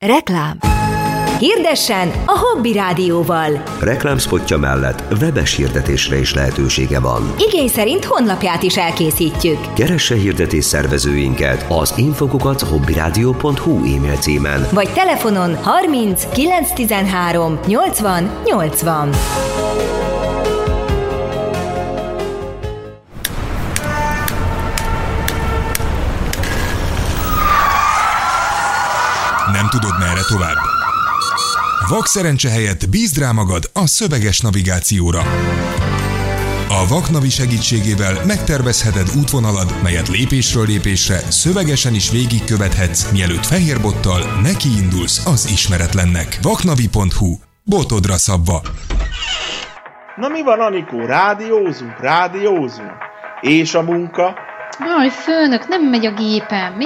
Reklám. Hirdessen a Hobby Rádióval. Reklámszpotja mellett webes hirdetésre is lehetősége van. Igény szerint honlapját is elkészítjük. Keresse hirdetés szervezőinket az info@hobbyradio.hu e-mail címen. Vagy telefonon 30 913 80 80. Nem tudod, merre tovább? Vakszerencse helyett bízd rá magad a szöveges navigációra. A Vaknavi segítségével megtervezheted útvonalad, melyet lépésről lépésre szövegesen is végigkövethetsz, mielőtt fehér bottal nekiindulsz az ismeretlennek. Vaknavi.hu. Botodra szabva. Na mi van, Anikó? Rádiózunk. És a munka? Jaj, főnök, nem megy a gépem.